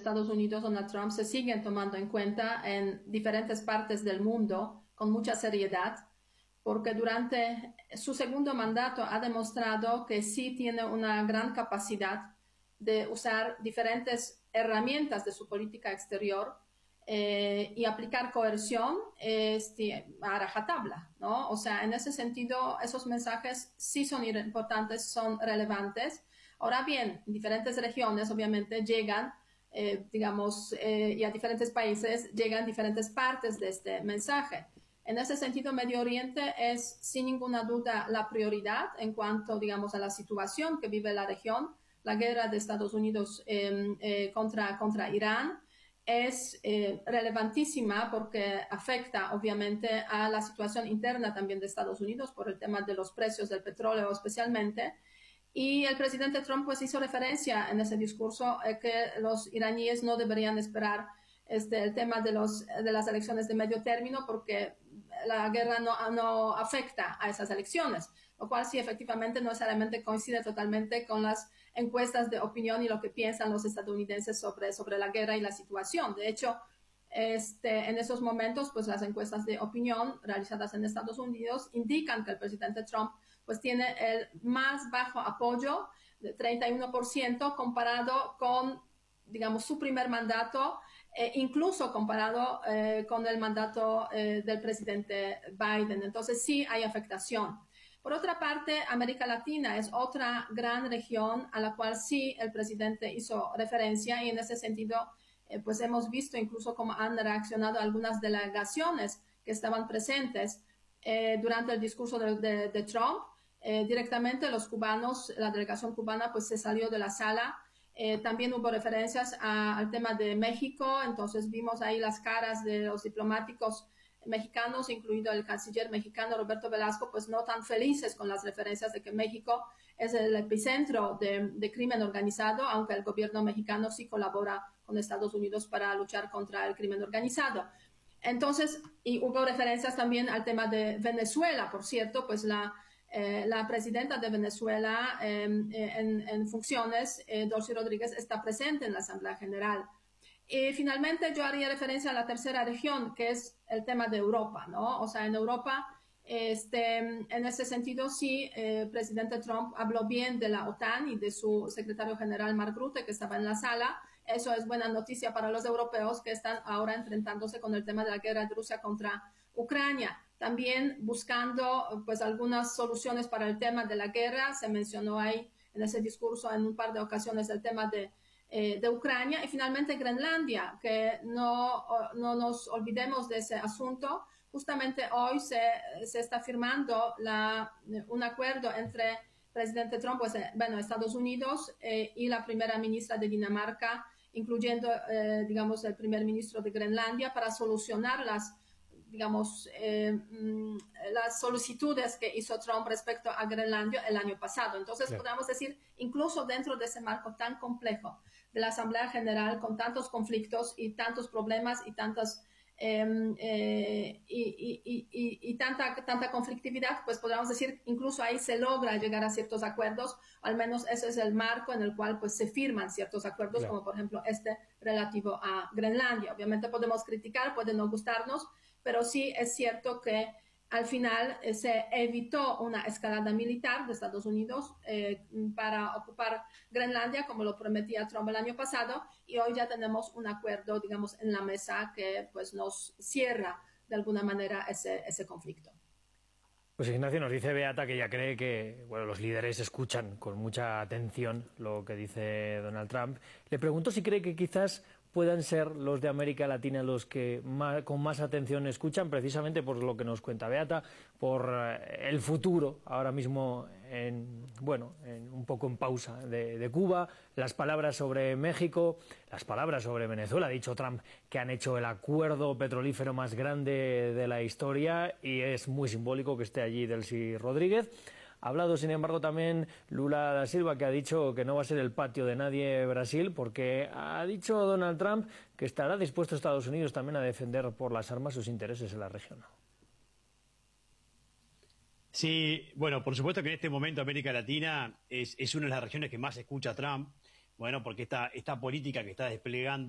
Estados Unidos, Donald Trump, se siguen tomando en cuenta en diferentes partes del mundo con mucha seriedad, porque durante su segundo mandato ha demostrado que sí tiene una gran capacidad de usar diferentes herramientas de su política exterior y aplicar coerción a rajatabla, ¿no? O sea, en ese sentido, esos mensajes sí son importantes, son relevantes. Ahora bien, en diferentes regiones, obviamente, llegan, y a diferentes países llegan diferentes partes de este mensaje. En ese sentido, Medio Oriente es sin ninguna duda la prioridad en cuanto, digamos, a la situación que vive la región. La guerra de Estados Unidos contra Irán es relevantísima porque afecta obviamente a la situación interna también de Estados Unidos por el tema de los precios del petróleo especialmente. Y el presidente Trump pues hizo referencia en ese discurso que los iraníes no deberían esperar el tema de las elecciones de medio término porque la guerra no afecta a esas elecciones, lo cual sí efectivamente no necesariamente coincide totalmente con las encuestas de opinión y lo que piensan los estadounidenses sobre la guerra y la situación. De hecho, en esos momentos, pues las encuestas de opinión realizadas en Estados Unidos indican que el presidente Trump pues tiene el más bajo apoyo de 31% comparado con, digamos, su primer mandato, incluso comparado con el mandato del presidente Biden. Entonces sí hay afectación. Por otra parte, América Latina es otra gran región a la cual sí el presidente hizo referencia y en ese sentido pues hemos visto incluso cómo han reaccionado algunas delegaciones que estaban presentes durante el discurso de Trump. Directamente los cubanos, la delegación cubana pues se salió de la sala. También hubo referencias al tema de México, entonces vimos ahí las caras de los diplomáticos mexicanos, incluido el canciller mexicano Roberto Velasco, pues no tan felices con las referencias de que México es el epicentro de crimen organizado, aunque el gobierno mexicano sí colabora con Estados Unidos para luchar contra el crimen organizado. Entonces, y hubo referencias también al tema de Venezuela, por cierto, pues la presidenta de Venezuela en funciones, Delcy Rodríguez, está presente en la Asamblea General. Y finalmente yo haría referencia a la tercera región, que es el tema de Europa, ¿no? O sea, en Europa, en ese sentido, sí, el presidente Trump habló bien de la OTAN y de su secretario general Mark Rutte, que estaba en la sala. Eso es buena noticia para los europeos que están ahora enfrentándose con el tema de la guerra de Rusia contra Ucrania. También buscando, pues, algunas soluciones para el tema de la guerra. Se mencionó ahí en ese discurso en un par de ocasiones el tema de Ucrania y finalmente Groenlandia, que no nos olvidemos de ese asunto. Justamente hoy se está firmando un acuerdo entre presidente Trump, pues, Estados Unidos y la primera ministra de Dinamarca, incluyendo, digamos, el primer ministro de Groenlandia, para solucionar las solicitudes que hizo Trump respecto a Groenlandia el año pasado. Entonces, claro, podríamos decir, incluso dentro de ese marco tan complejo de la Asamblea General, con tantos conflictos y tantos problemas y tantas tanta conflictividad, pues podríamos decir, incluso ahí se logra llegar a ciertos acuerdos, o al menos ese es el marco en el cual pues se firman ciertos acuerdos, claro, como por ejemplo relativo a Groenlandia. Obviamente podemos criticar, puede no gustarnos, pero sí es cierto que al final se evitó una escalada militar de Estados Unidos para ocupar Groenlandia, como lo prometía Trump el año pasado, y hoy ya tenemos un acuerdo, digamos, en la mesa que pues nos cierra de alguna manera ese conflicto. Pues Ignacio, nos dice Beata que ella cree que los líderes escuchan con mucha atención lo que dice Donald Trump. Le pregunto si cree que quizás puedan ser los de América Latina los que con más atención escuchan, precisamente por lo que nos cuenta Beata, por el futuro ahora mismo un poco en pausa de Cuba, las palabras sobre México, las palabras sobre Venezuela. Ha dicho Trump que han hecho el acuerdo petrolífero más grande de la historia y es muy simbólico que esté allí Delcy Rodríguez. Ha hablado, sin embargo, también Lula da Silva, que ha dicho que no va a ser el patio de nadie Brasil, porque ha dicho Donald Trump que estará dispuesto Estados Unidos también a defender por las armas sus intereses en la región. Sí, bueno, por supuesto que en este momento América Latina es una de las regiones que más escucha a Trump, porque esta política que está desplegando